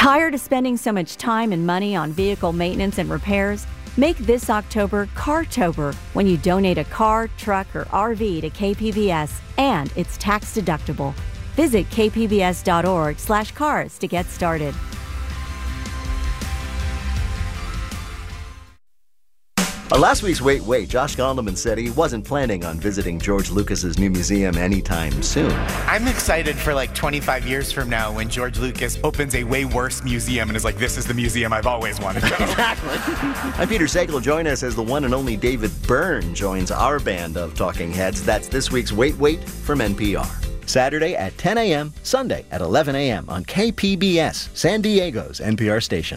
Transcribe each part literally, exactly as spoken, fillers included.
Tired of spending so much time and money on vehicle maintenance and repairs? Make this October Cartober when you donate a car, truck, or R V to K P B S, and it's tax deductible. Visit kpbs.org slash cars to get started. On last week's Wait, Wait, Josh Gondelman said he wasn't planning on visiting George Lucas's new museum anytime soon. I'm excited for like twenty-five years from now when George Lucas opens a way worse museum and is like, this is the museum I've always wanted to go. Exactly. I'm Peter Sagal. Join us as the one and only David Byrne joins our band of talking heads. That's this week's Wait, Wait from N P R. Saturday at ten a.m., Sunday at eleven a.m. on K P B S, San Diego's N P R station.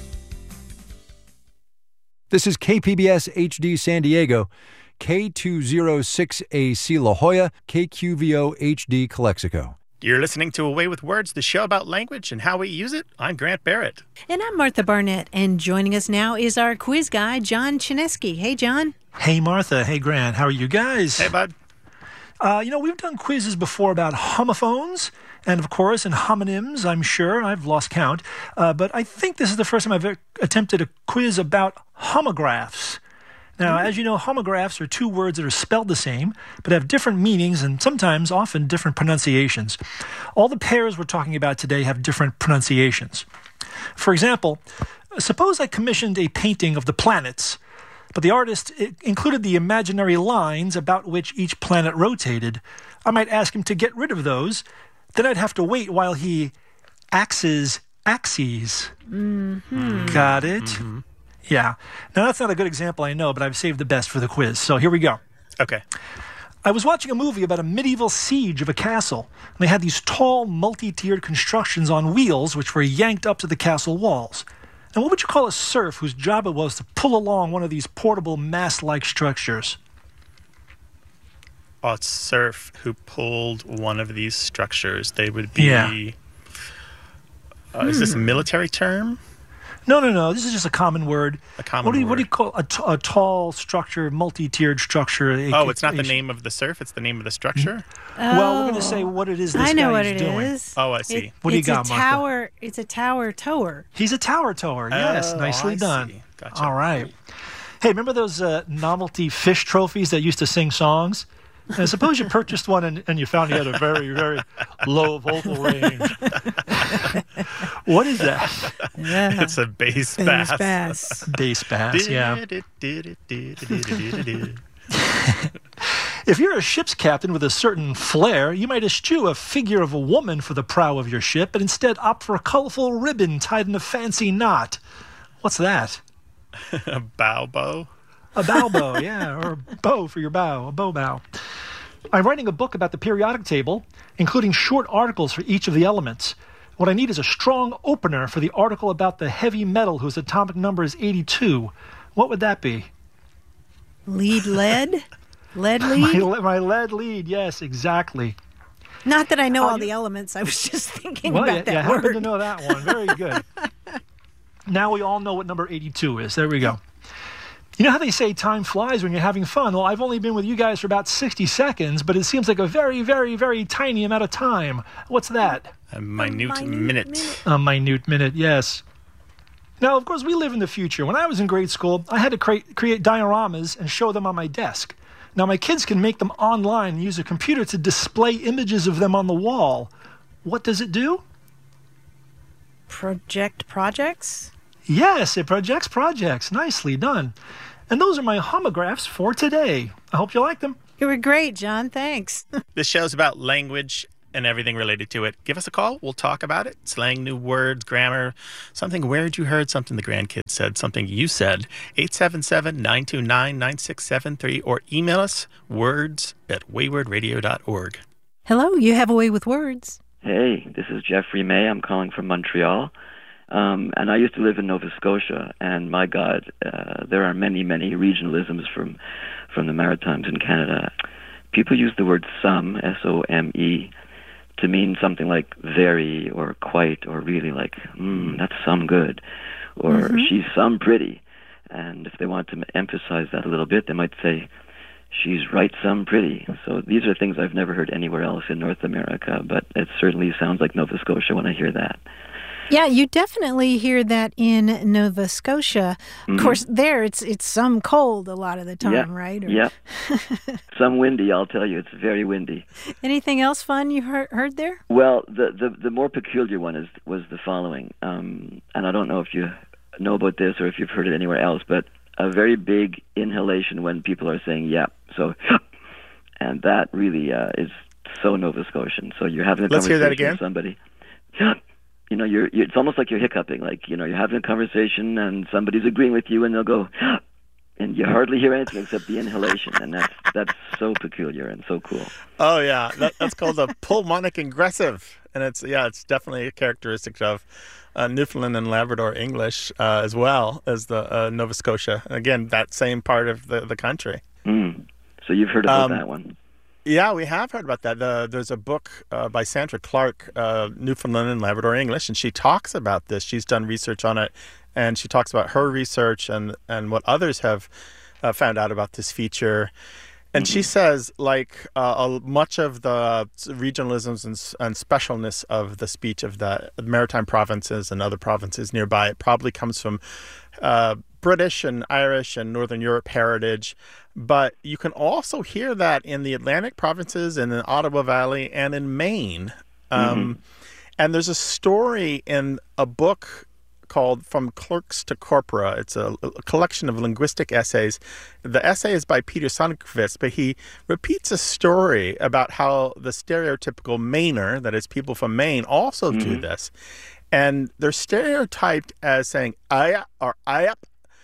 This is K P B S H D San Diego, K two oh six A C La Jolla, K Q V O H D Calexico. You're listening to Away with Words, the show about language and how we use it. I'm Grant Barrett. And I'm Martha Barnett, and joining us now is our quiz guy, John Chinesky. Hey, John. Hey, Martha. Hey, Grant. How are you guys? Hey, bud. Uh, you know, we've done quizzes before about homophones and, of course, and homonyms, I'm sure. I've lost count. Uh, but I think this is the first time I've attempted a quiz about homographs. Now, as you know, homographs are two words that are spelled the same, but have different meanings and sometimes, often, different pronunciations. All the pairs we're talking about today have different pronunciations. For example, suppose I commissioned a painting of the planets, but the artist included the imaginary lines about which each planet rotated. I might ask him to get rid of those. Then I'd have to wait while he axes axes. Mm-hmm. Got it? Mm-hmm. Yeah. Now, that's not a good example, I know, but I've saved the best for the quiz. So here we go. Okay. I was watching a movie about a medieval siege of a castle. And they had these tall, multi-tiered constructions on wheels which were yanked up to the castle walls. Now, what would you call a serf whose job it was to pull along one of these portable mast-like structures? A serf who pulled one of these structures. They would be... Yeah. Uh, is this a military term? No, no, no. This is just a common word. A common what do you, word. What do you call a, t- a tall structure, multi-tiered structure? A, oh, it's not a, the name of the serf. It's the name of the structure? Oh. Well, we're going to say what it is this I know guy what is it doing. is. Oh, I see. It, What do you it's got, a Martha? tower. It's a tower tower. He's a tower tower. Yes, Oh, nicely I done. see. Gotcha. All right. Hey, remember those uh, novelty fish trophies that used to sing songs? And suppose you purchased one and, and you found you had a very, very low vocal range. What is that? Yeah. It's a bass Bass bass. bass. Bass bass, yeah. If you're a ship's captain with a certain flair, you might eschew a figure of a woman for the prow of your ship, but instead opt for a colorful ribbon tied in a fancy knot. What's that? A bow bow? A bow bow, yeah, or a bow for your bow, a bow bow. I'm writing a book about the periodic table, including short articles for each of the elements. What I need is a strong opener for the article about the heavy metal whose atomic number is eighty-two. What would that be? Lead lead? Lead lead? My, le- my lead lead, yes, exactly. Not that I know Oh, all you- the elements. I was just thinking Well, about you, that you happen word. to know that one. Very good. Now we all know what number eighty-two is. There we go. You know how they say time flies when you're having fun? Well, I've only been with you guys for about sixty seconds, but it seems like a very, very, very tiny amount of time. What's that? A minute, minute minute. minute. A minute minute, yes. Now, of course, we live in the future. When I was in grade school, I had to create, create dioramas and show them on my desk. Now, my kids can make them online and use a computer to display images of them on the wall. What does it do? Project projects? Yes, it projects projects. Nicely done. And those are my homographs for today. I hope you like them. You were great, John. Thanks. This show's about language and everything related to it. Give us a call. We'll talk about it. Slang, new words, grammar, something weird you heard, something the grandkids said, something you said. eight seven seven, nine two nine, nine six seven three or email us words at wayward radio dot org. Hello, you have a way with words. Hey, this is Jeffrey May. I'm calling from Montreal. Um, and I used to live in Nova Scotia, and my God, uh, there are many, many regionalisms from from the Maritimes in Canada. People use the word some, S O M E, to mean something like very or quite or really, like, mm, that's some good, or Mm-hmm. she's some pretty. And if they want to emphasize that a little bit, they might say, she's right some pretty. So these are things I've never heard anywhere else in North America, but it certainly sounds like Nova Scotia when I hear that. Yeah, you definitely hear that in Nova Scotia. Mm-hmm. Of course, there it's it's some cold a lot of the time, yeah. right? Or... Yeah. Some windy, I'll tell you. It's very windy. Anything else fun you heard, heard there? Well, the, the, the more peculiar one is was the following. Um, and I don't know if you know about this or if you've heard it anywhere else, but a very big inhalation when people are saying, yeah. So, and that really uh, is so Nova Scotian. So you're having a Let's conversation hear that again. with somebody. You know, you're, you're, it's almost like you're hiccuping. Like, you know, you're having a conversation and somebody's agreeing with you and they'll go, and you hardly hear anything except the inhalation. And that's that's so peculiar and so cool. Oh, yeah. That, that's called a pulmonic ingressive. And it's, yeah, it's definitely a characteristic of uh, Newfoundland and Labrador English uh, as well as the uh, Nova Scotia. Again, that same part of the, the country. Mm. So you've heard about Um, that one. Yeah, we have heard about that. The, there's a book uh, by Sandra Clark, uh, Newfoundland and Labrador English, and she talks about this. She's done research on it, and she talks about her research and, and what others have uh, found out about this feature. And mm-hmm. she says, like, uh, much of the regionalisms and, and specialness of the speech of the maritime provinces and other provinces nearby, it probably comes from uh, British and Irish and Northern Europe heritage. But you can also hear that in the Atlantic provinces and in Ottawa Valley and in Maine. Um, mm-hmm. And there's a story in a book called From Clerks to Corpora. It's a, a collection of linguistic essays. The essay is by Peter Sundqvist, but he repeats a story about how the stereotypical Mainer, that is people from Maine, also mm-hmm. do this. And they're stereotyped as saying "aya" or "ayap,"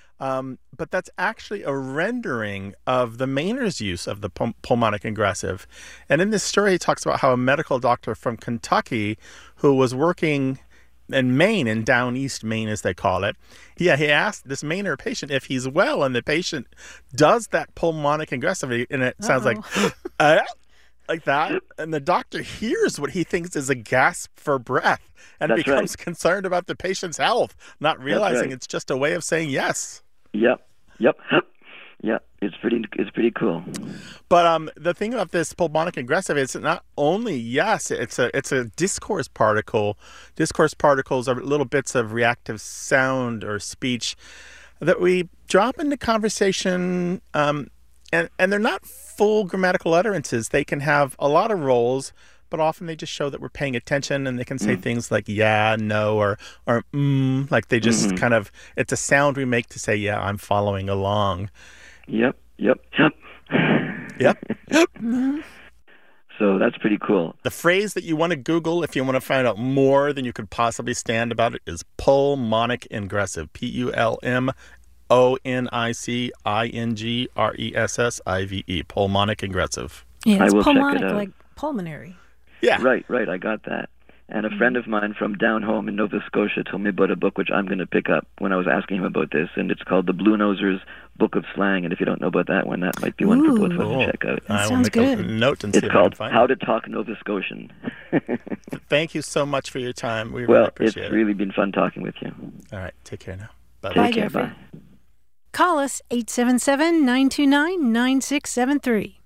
um, but that's actually a rendering of the Mainer's use of the pul- pulmonic ingressive. And in this story, he talks about how a medical doctor from Kentucky who was working in Maine, in down east Maine, as they call it, yeah, he asked this Mainer patient if he's well, and the patient does that pulmonic ingressive, and it sounds Uh-oh. like, uh, like that, and the doctor hears what he thinks is a gasp for breath, and That's becomes right. concerned about the patient's health, not realizing right. it's just a way of saying yes. Yep, yep, yep. It's pretty. It's pretty cool. But um, the thing about this pulmonic ingressive is not only yes, it's a it's a discourse particle. Discourse particles are little bits of reactive sound or speech that we drop into conversation, um, and and they're not full grammatical utterances. They can have a lot of roles, but often they just show that we're paying attention, and they can say mm. things like yeah, no, or or mm, like they just mm-hmm. kind of, it's a sound we make to say, yeah, I'm following along. Yep, yep, yep. Yep. Yep. So that's pretty cool. The phrase that you want to Google if you want to find out more than you could possibly stand about it is pulmonic ingressive. P U L M O N I C I N G R E S S I V E. Pulmonic ingressive. Yeah, it's I will pulmonic, check it out. like pulmonary. Yeah. Right, right. I got that. And a friend of mine from down home in Nova Scotia told me about a book which I'm going to pick up when I was asking him about this, and it's called The Blue Nosers Book of Slang. And if you don't know about that one, that might be one Ooh. for both of us Cool. to check out. That I will sounds make good. a note and see It's if called I can find How it. to Talk Nova Scotian. Thank you so much for your time. We Well, really it's appreciate it. really been fun talking with you. All right. Take care now. Bye. Bye, Take care. Jeffrey. Bye. Call us eight seven seven, nine two nine, nine six seven three.